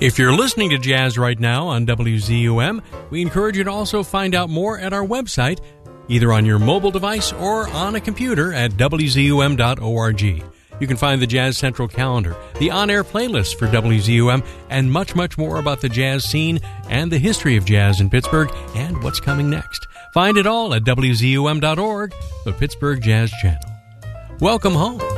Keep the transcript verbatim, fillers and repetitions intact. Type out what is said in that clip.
If you're listening to jazz right now on W Z U M, we encourage you to also find out more at our website, either on your mobile device or on a computer at W Z U M dot org. You can find the Jazz Central calendar, the on-air playlist for W Z U M, and much, much more about the jazz scene and the history of jazz in Pittsburgh and what's coming next. Find it all at W Z U M dot org, the Pittsburgh Jazz Channel. Welcome home.